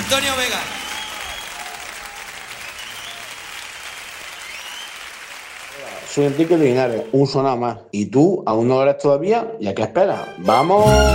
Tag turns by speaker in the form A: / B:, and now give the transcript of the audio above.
A: Antonio Vega.
B: Soy Enrique de Linares, un sonado más. ¿Y tú aún no lo eres todavía? ¿Y a qué esperas? ¡Vamos!